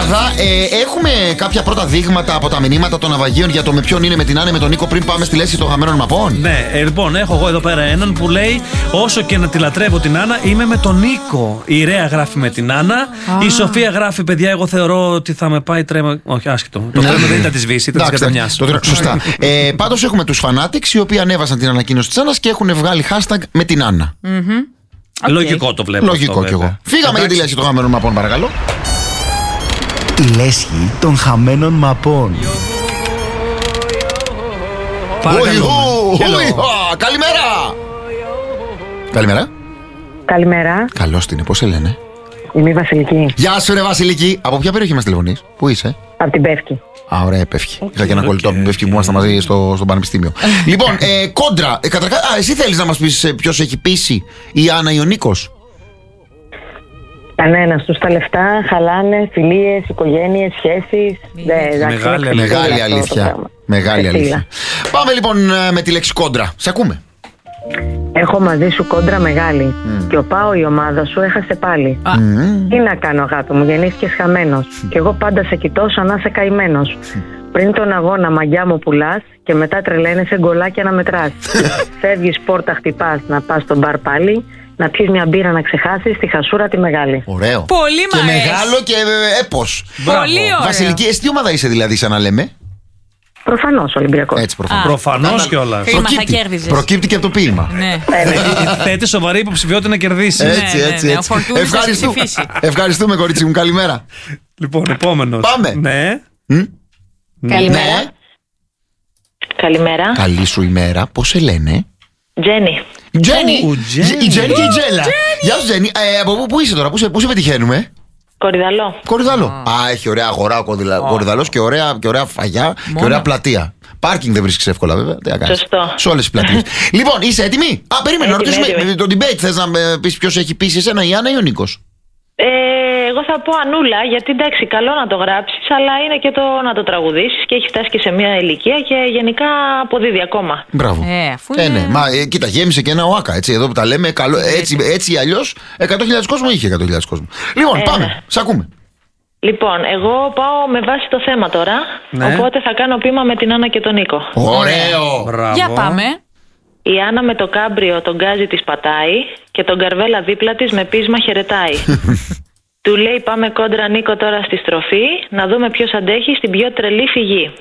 ομάδα. Έχουμε κάποια πρώτα δείγματα από τα μηνύματα των ναυαγίων για το με ποιον είναι, με την Άννα, με τον Νίκο, πριν πάμε στη λέσχη των χαμένων μαπών. Ναι, λοιπόν, έχω εγώ εδώ πέρα έναν που λέει: όσο και να τη λατρεύω την Άννα, είμαι με τον Νίκο. Η Ρέα γράφει με την Άννα. Η Σοφία γράφει: παιδιά, εγώ θεωρώ ότι θα με πάει τρέμα. Όχι, άσχετο. Το τρέμα δεν ήταν τη Βύση, ήταν τη Κατεμιά. Σωστά. Πάντως έχουμε τους Fanatics οι οποίοι ανέβασαν την ανακοίνωση της Άννας και έχουν βγάλει hashtag με την Άννα. Λογικό το βλέπω. Λογικό κι εγώ. Φύγαμε για τη λέσχη των χαμένων μαπών, παρακαλώ. Η λέσχη των χαμένων μαπών. Καλημέρα! Καλημέρα. Καλημέρα. Καλώς την, πώς σε λένε? Είμαι η Βασιλική. Γεια σου, ρε Βασιλική. Από ποια περιοχή μας τηλεφωνείς? Πού είσαι? Από την Πεύκη. Α, ωραία, Πεύκη. Είχα και ένα κολλητό από την Πεύκη που ήμασταν μαζί στο πανεπιστήμιο. Λοιπόν, κόντρα. Καταρχάς, εσύ θέλεις να μας πεις ποιος έχει πείσει, η Άννα ή ο Νίκος? Κανένας. Τους τα λεφτά χαλάνε, φιλίες, οικογένειες, σχέσεις. Μεγάλη αλήθεια. Μεγάλη αλήθεια. Πάμε λοιπόν με τη λέξη κόντρα. Σε ακούμε. Έχω μαζί σου κόντρα μεγάλη. Και ο Πάο, η ομάδα σου, έχασε πάλι. Τι να κάνω, αγάπη μου, γεννήθηκες χαμένος. Κι εγώ πάντα σε κοιτώ σαν να είσαι καημένος. Πριν τον αγώνα μαγιά μου πουλάς και μετά τρελαίνεσαι γκολάκια να μετράς. Φεύγεις, πόρτα χτυπάς, να πας στο μπαρ πάλι. Να πιεις μια μπύρα να ξεχάσεις τη χασούρα τη μεγάλη. Ωραίο. Πολύ μ' αρέσει. Και μεγάλο και έπος. Πολύ ωραίο. Βασιλική, εσύ τι ομάδα είσαι δηλαδή, σαν να λέμε? Προφανώς Ολυμπιακός. Έτσι, προφανώς. Προφανώς κιόλας. Προκύπτει και από το ποίημα. Ναι. Θέτει σοβαρή υποψηφιότητα να κερδίσει. Έτσι. Ευχαριστούμε, κορίτσι μου. Καλημέρα. Λοιπόν, επόμενος. Πάμε. Ναι. Καλημέρα. Καλημέρα. Καλή σου ημέρα. Πώς σε λένε? Τζένι. Τζένι. Η Τζένι και η Τζέλα. Γεια σου, Τζένι. Από πού είσαι τώρα, πού σε πετυχαίνουμε? Κορυδαλό. Α, έχει ωραία αγορά ο Κορυδαλός και ωραία φαγιά και ωραία πλατεία. Πάρκινγκ δεν βρίσκεις εύκολα, βέβαια. Σωστό. Σε όλες τις πλατείες. Λοιπόν, είσαι έτοιμη? Περίμενε να ρωτήσουμε το debate. Θες να πεις ποιος έχει πείσει εσένα, η Άννα ή ο Νίκος? Εγώ θα πω Ανούλα, γιατί εντάξει, καλό να το γράψεις, αλλά είναι και το να το τραγουδήσεις και έχει φτάσει και σε μια ηλικία και γενικά αποδίδει ακόμα. Μπράβο. Ναι. Μα κοίτα, γέμισε και ένα ΟΑΚΑ, έτσι, εδώ που τα λέμε. Έτσι ή αλλιώς 100.000 κόσμο είχε 100.000 κόσμο. Λοιπόν, πάμε, σ' ακούμε. Λοιπόν, εγώ πάω με βάση το θέμα τώρα. Οπότε θα κάνω πείμα με την Άννα και τον Νίκο. Ωραίο! Για πάμε. Η Άννα με το κάμπριο τον γκάζι της πατάει και τον Καρβέλα δίπλα της με πείσμα χαιρετάει. Του λέει πάμε κόντρα Νίκο τώρα στη στροφή, να δούμε ποιος αντέχει στην πιο τρελή φυγή.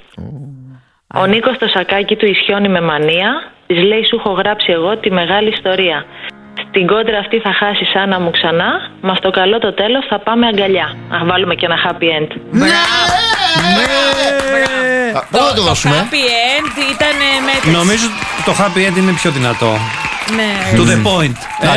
Ο Νίκος το σακάκι του ισιώνει με μανία, της λέει σου έχω γράψει εγώ τη μεγάλη ιστορία. Στην κόντρα αυτή θα χάσεις Άννα μου ξανά, μα στο καλό το τέλος θα πάμε αγκαλιά. Να βάλουμε και ένα happy end. Πού θα το δώσουμε? Το happy end ήταν μέτρηση. Νομίζω το happy end είναι πιο δυνατό. Ναι. To the point.